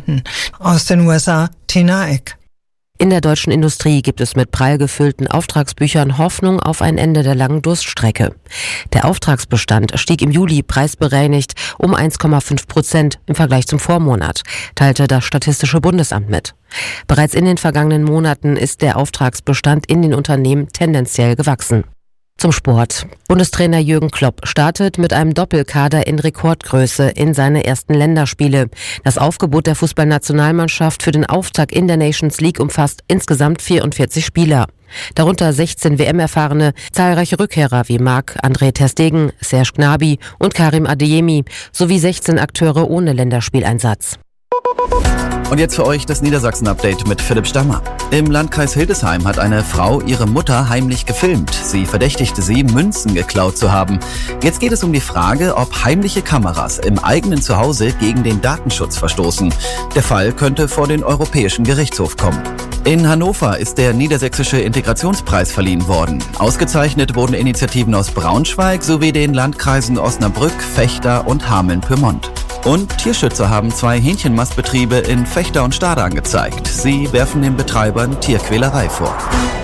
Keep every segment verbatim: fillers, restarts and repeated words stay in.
finden. Aus den U S A, Tina Eck. In der deutschen Industrie gibt es mit prall gefüllten Auftragsbüchern Hoffnung auf ein Ende der langen Durststrecke. Der Auftragsbestand stieg im Juli preisbereinigt um eins Komma fünf Prozent im Vergleich zum Vormonat, teilte das Statistische Bundesamt mit. Bereits in den vergangenen Monaten ist der Auftragsbestand in den Unternehmen tendenziell gewachsen. Zum Sport. Bundestrainer Jürgen Klopp startet mit einem Doppelkader in Rekordgröße in seine ersten Länderspiele. Das Aufgebot der Fußballnationalmannschaft für den Auftakt in der Nations League umfasst insgesamt vierundvierzig Spieler. Darunter sechzehn W M-Erfahrene, zahlreiche Rückkehrer wie Marc-André ter Stegen, Serge Gnabry und Karim Adeyemi sowie sechzehn Akteure ohne Länderspieleinsatz. Und jetzt für euch das Niedersachsen-Update mit Philipp Stammer. Im Landkreis Hildesheim hat eine Frau ihre Mutter heimlich gefilmt. Sie verdächtigte sie, Münzen geklaut zu haben. Jetzt geht es um die Frage, ob heimliche Kameras im eigenen Zuhause gegen den Datenschutz verstoßen. Der Fall könnte vor den Europäischen Gerichtshof kommen. In Hannover ist der Niedersächsische Integrationspreis verliehen worden. Ausgezeichnet wurden Initiativen aus Braunschweig sowie den Landkreisen Osnabrück, Vechta und Hameln-Pyrmont. Und Tierschützer haben zwei Hähnchenmastbetriebe in Vechta und Stade angezeigt. Sie werfen den Betreibern Tierquälerei vor.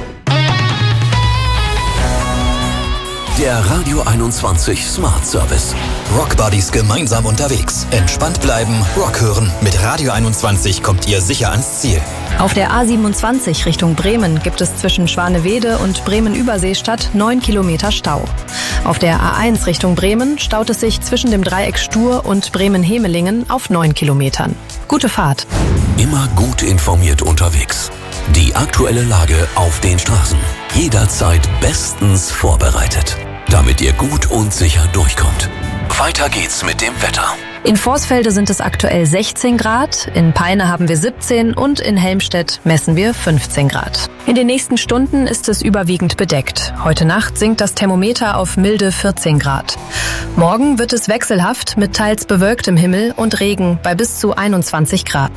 Der Radio einundzwanzig Smart Service. Rock Buddies gemeinsam unterwegs. Entspannt bleiben, Rock hören. Mit Radio einundzwanzig kommt ihr sicher ans Ziel. Auf der A siebenundzwanzig Richtung Bremen gibt es zwischen Schwanewede und Bremen-Überseestadt neun Kilometer Stau. Auf der A eins Richtung Bremen staut es sich zwischen dem Dreieck Stur und Bremen-Hemelingen auf neun Kilometern. Gute Fahrt. Immer gut informiert unterwegs. Die aktuelle Lage auf den Straßen. Jederzeit bestens vorbereitet, damit ihr gut und sicher durchkommt. Weiter geht's mit dem Wetter. In Vorsfelde sind es aktuell sechzehn Grad, in Peine haben wir siebzehn und in Helmstedt messen wir fünfzehn Grad. In den nächsten Stunden ist es überwiegend bedeckt. Heute Nacht sinkt das Thermometer auf milde vierzehn Grad. Morgen wird es wechselhaft mit teils bewölktem Himmel und Regen bei bis zu einundzwanzig Grad.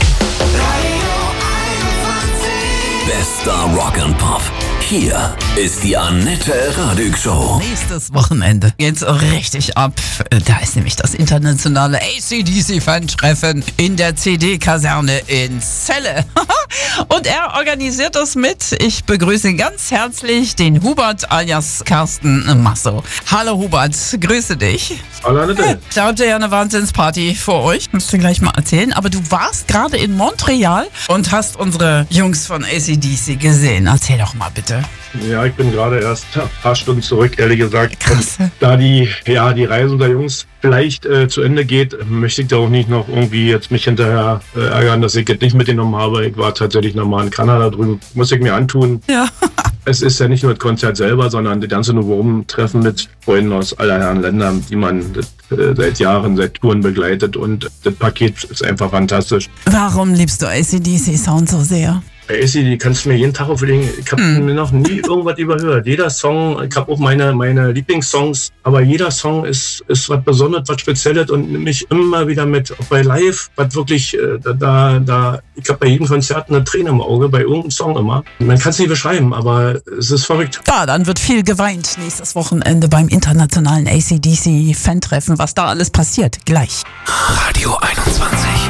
Bester Rock and Pop. Hier ist die Annette Radig Show. Nächstes Wochenende geht's richtig ab. Da ist nämlich das internationale A C D C-Fan-Treffen in der C D-Kaserne in Celle. Und er organisiert das mit. Ich begrüße ganz herzlich den Hubert alias Carsten Masso. Hallo Hubert, grüße dich. Hallo Annette. Da habt ihr ja eine Wahnsinnsparty vor euch. Musst du gleich mal erzählen. Aber du warst gerade in Montreal und hast unsere Jungs von A C D C gesehen. Erzähl doch mal bitte. Ja, ich bin gerade erst ein paar Stunden zurück, ehrlich gesagt. Krass. Und da die, ja, die Reise unserer Jungs vielleicht äh, zu Ende geht, möchte ich da auch nicht noch irgendwie jetzt mich hinterher äh, ärgern, dass ich jetzt nicht mitgenommen habe. Ich war tatsächlich nochmal in Kanada drüben. Muss ich mir antun. Ja. Es ist ja nicht nur das Konzert selber, sondern die ganze Novum-Treffen mit Freunden aus aller Herren Ländern, die man äh, seit Jahren, seit Touren begleitet. Und das Paket ist einfach fantastisch. Warum liebst du A C D C-Sound so sehr? Bei A C D C kannst du mir jeden Tag auflegen. Ich habe mm. mir noch nie irgendwas überhört. Jeder Song, ich habe auch meine, meine Lieblingssongs, aber jeder Song ist, ist was Besonderes, was Spezielles und nimmt mich immer wieder mit. Auch bei Live, was wirklich, da, da, da ich habe bei jedem Konzert eine Träne im Auge, bei irgendeinem Song immer. Man kann es nicht beschreiben, aber es ist verrückt. Ja, dann wird viel geweint nächstes Wochenende beim internationalen A C D C-Fan-Treffen. Was da alles passiert, gleich. Radio einundzwanzig.